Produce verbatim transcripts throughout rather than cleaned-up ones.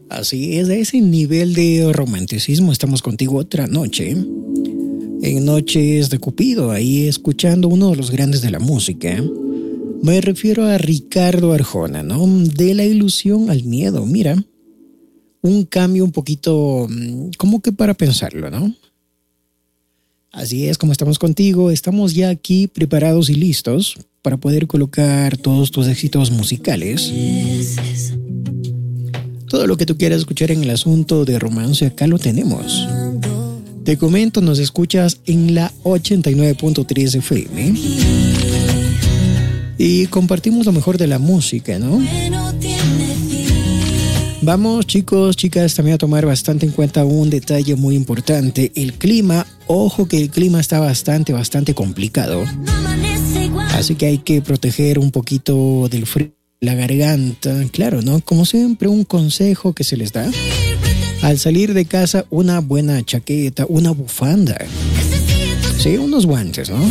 Así es, a ese nivel de romanticismo estamos contigo otra noche. En Noches de Cupido, ahí escuchando uno de los grandes de la música. Me refiero a Ricardo Arjona, ¿no? De la ilusión al miedo, mira. Un cambio un poquito, como que para pensarlo, ¿no? Así es, como estamos contigo, estamos ya aquí preparados y listos para poder colocar todos tus éxitos musicales. Todo lo que tú quieras escuchar en el asunto de romance, acá lo tenemos. Te comento, nos escuchas en la ochenta y nueve punto tres F M. Y compartimos lo mejor de la música, ¿no? Vamos, chicos, chicas, también a tomar bastante en cuenta un detalle muy importante. El clima, ojo que el clima está bastante, bastante complicado. Así que hay que proteger un poquito del frío, la garganta. Claro, ¿no? Como siempre, un consejo que se les da. Al salir de casa, una buena chaqueta, una bufanda. Sí, unos guantes, ¿no?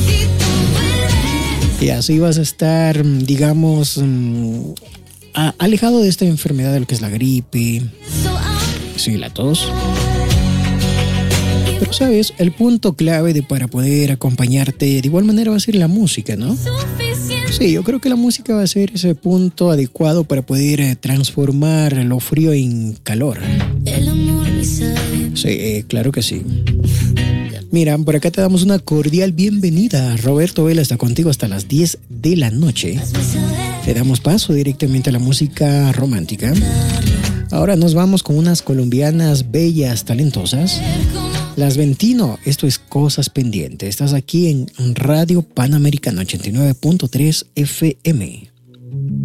Y así vas a estar, digamos, alejado de esta enfermedad de lo que es la gripe, sí, la tos. Pero, ¿sabes? El punto clave de para poder acompañarte de igual manera va a ser la música, ¿no? Sí, yo creo que la música va a ser ese punto adecuado para poder transformar lo frío en calor. Sí, eh, claro que sí. Mira, por acá te damos una cordial bienvenida. Roberto Vela está contigo hasta las diez de la noche. Le damos paso directamente a la música romántica. Ahora nos vamos con unas colombianas bellas, talentosas. Las Ventino, esto es Cosas Pendientes. Estás aquí en Radio Panamericana ochenta y nueve punto tres F M.